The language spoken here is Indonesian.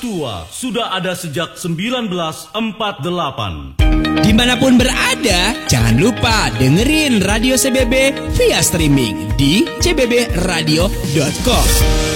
tua sudah ada sejak 1948. Dimanapun berada, jangan lupa dengerin Radio CBB via streaming di cbbradio.com.